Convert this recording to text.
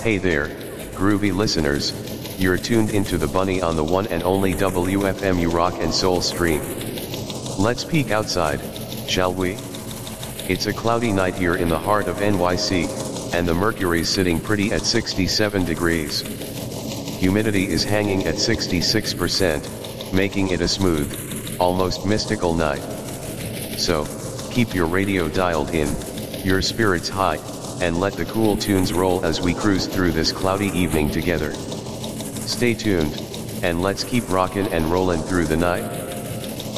Hey there, groovy listeners, you're tuned into the Bunny on the one and only WFMU Rock and Soul stream. Let's peek outside, shall we? It's a cloudy night here in the heart of NYC, and the mercury's sitting pretty at 67 degrees. Humidity is hanging at 66%, making it a smooth, almost mystical night. So, keep your radio dialed in, your spirits high, and let the cool tunes roll as we cruise through this cloudy evening together. Stay tuned, and let's keep rockin' and rollin' through the night.